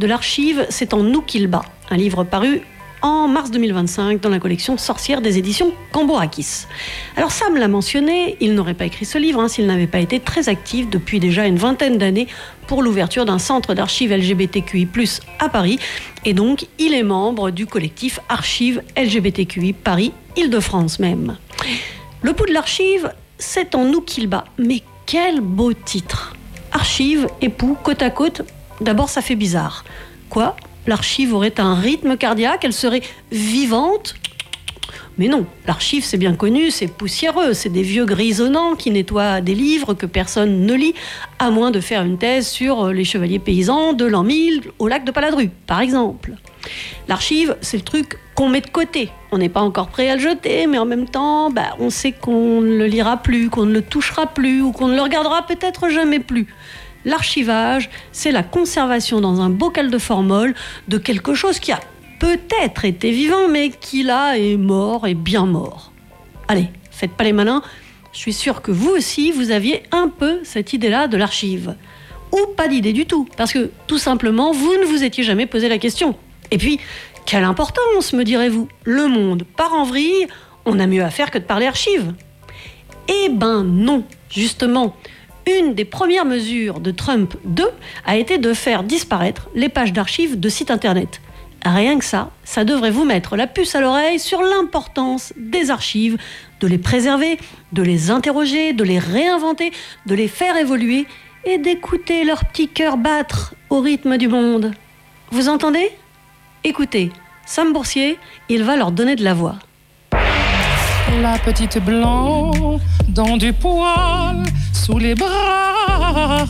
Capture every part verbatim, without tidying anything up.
de l'archive, c'est en nous qu'il bat, un livre paru en mars deux mille vingt-cinq dans la collection Sorcières des éditions Cambourakis. Alors Sam l'a mentionné, il n'aurait pas écrit ce livre hein, s'il n'avait pas été très actif depuis déjà une vingtaine d'années pour l'ouverture d'un centre d'archives L G B T Q I plus, à Paris. Et donc, il est membre du collectif Archives L G B T Q I Paris, Île-de-France même. Le pouls de l'archive, c'est en nous qu'il bat. Mais quel beau titre! Archive et pouls côte à côte, d'abord ça fait bizarre. Quoi? L'archive aurait un rythme cardiaque, elle serait vivante? Mais non, l'archive c'est bien connu, c'est poussiéreux, c'est des vieux grisonnants qui nettoient des livres que personne ne lit, à moins de faire une thèse sur les chevaliers paysans de l'an mille au lac de Paladru, par exemple. L'archive, c'est le truc qu'on met de côté. On n'est pas encore prêt à le jeter, mais en même temps, bah, on sait qu'on ne le lira plus, qu'on ne le touchera plus, ou qu'on ne le regardera peut-être jamais plus. L'archivage, c'est la conservation dans un bocal de formol de quelque chose qui a peut-être été vivant, mais qui là est mort et bien mort. Allez, faites pas les malins, je suis sûre que vous aussi, vous aviez un peu cette idée-là de l'archive. Ou pas d'idée du tout, parce que tout simplement, vous ne vous étiez jamais posé la question. Et puis, quelle importance, me direz-vous? Le monde part en vrille, on a mieux à faire que de parler archives. Eh ben non, justement. Une des premières mesures de Trump deux a été de faire disparaître les pages d'archives de sites internet. Rien que ça, ça devrait vous mettre la puce à l'oreille sur l'importance des archives, de les préserver, de les interroger, de les réinventer, de les faire évoluer et d'écouter leur petit cœur battre au rythme du monde. Vous entendez? Écoutez, Sam Boursier, il va leur donner de la voix. La petite blanc dans du poil sous les bras.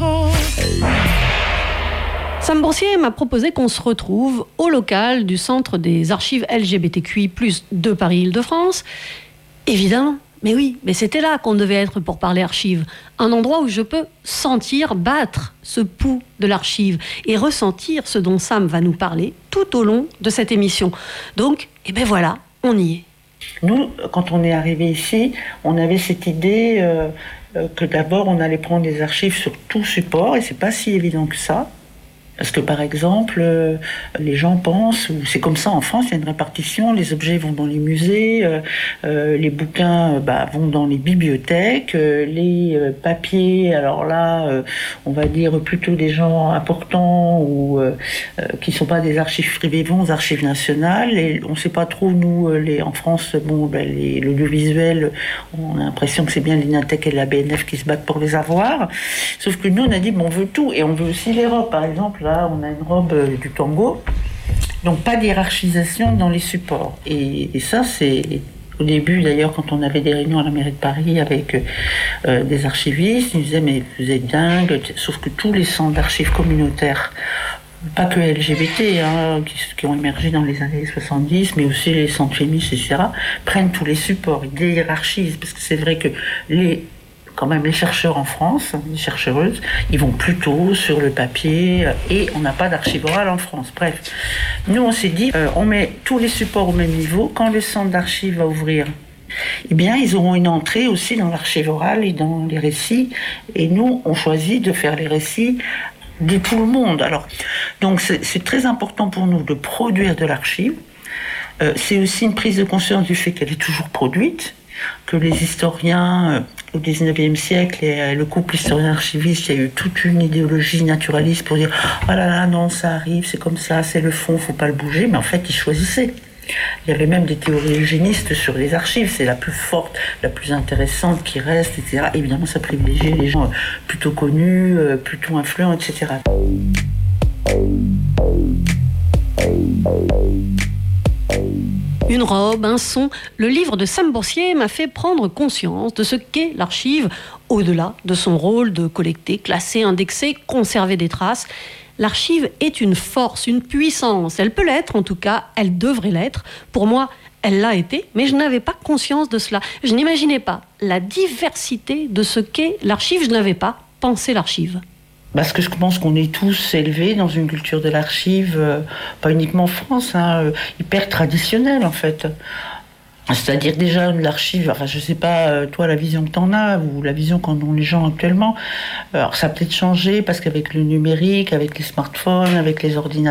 Sam Boursier m'a proposé qu'on se retrouve au local du Centre des archives L G B T Q I plus, de Paris-Île-de-France. Évidemment, mais oui, mais c'était là qu'on devait être pour parler archives. Un endroit où je peux sentir battre ce pouls de l'archive et ressentir ce dont Sam va nous parler tout au long de cette émission. Donc, eh ben voilà, on y est. Nous, quand on est arrivé ici, on avait cette idée euh, euh, que d'abord on allait prendre des archives sur tout support, et c'est pas si évident que ça. Parce que par exemple, euh, les gens pensent, ou c'est comme ça en France, il y a une répartition, les objets vont dans les musées, euh, euh, les bouquins euh, bah, vont dans les bibliothèques, euh, les euh, papiers, alors là, euh, on va dire plutôt des gens importants ou euh, euh, qui ne sont pas des archives privées vont aux archives nationales, et on ne sait pas trop, nous, euh, les, en France, bon, ben, les, l'audiovisuel, on a l'impression que c'est bien l'Inatec et la B N F qui se battent pour les avoir, sauf que nous, on a dit, bon, on veut tout, et on veut aussi les robes, par exemple, là, on a une robe euh, du tango, donc pas d'hiérarchisation dans les supports. Et, et ça, c'est au début, d'ailleurs, quand on avait des réunions à la mairie de Paris avec euh, des archivistes, ils nous disaient, mais vous êtes dingue, sauf que tous les centres d'archives communautaires, pas que L G B T, hein, qui, qui ont émergé dans les années soixante-dix, mais aussi les centres féministes, et cetera, prennent tous les supports, ils déhiérarchisent, parce que c'est vrai que les quand même les chercheurs en France, les chercheuses, ils vont plutôt sur le papier et on n'a pas d'archive orale en France. Bref, nous on s'est dit, euh, on met tous les supports au même niveau. Quand le centre d'archives va ouvrir, eh bien ils auront une entrée aussi dans l'archive orale et dans les récits. Et nous, on choisit de faire les récits de tout le monde. Alors, donc c'est, c'est très important pour nous de produire de l'archive. Euh, c'est aussi une prise de conscience du fait qu'elle est toujours produite, que les historiens, euh, au dix-neuvième siècle, et euh, le couple historien-archiviste, il y a eu toute une idéologie naturaliste pour dire « Ah là là, non, ça arrive, c'est comme ça, c'est le fond, faut pas le bouger », mais en fait, ils choisissaient. Il y avait même des théories eugénistes sur les archives, c'est la plus forte, la plus intéressante qui reste, et cetera. Évidemment, ça privilégiait les gens plutôt connus, euh, plutôt influents, et cetera. Une robe, un son, le livre de Sam Boursier m'a fait prendre conscience de ce qu'est l'archive, au-delà de son rôle de collecter, classer, indexer, conserver des traces. L'archive est une force, une puissance. Elle peut l'être, en tout cas, elle devrait l'être. Pour moi, elle l'a été, mais je n'avais pas conscience de cela. Je n'imaginais pas la diversité de ce qu'est l'archive. Je n'avais pas pensé l'archive. Parce que je pense qu'on est tous élevés dans une culture de l'archive, euh, pas uniquement en France, hein, euh, hyper traditionnelle en fait. C'est-à-dire déjà l'archive, enfin je sais pas, euh, toi la vision que t'en as, ou la vision qu'en ont les gens actuellement, alors ça a peut-être changé parce qu'avec le numérique, avec les smartphones, avec les ordinateurs,